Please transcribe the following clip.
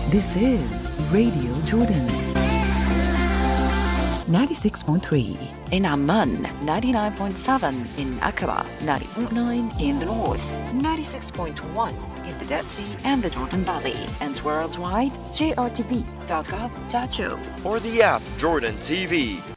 This is Radio Jordan. 96.3 in Amman, 99.7 in Aqaba, 90.9 in the north, 96.1 in the Dead Sea and the Jordan Valley, and worldwide, jrtv.gov.jo. Or the app Jordan TV.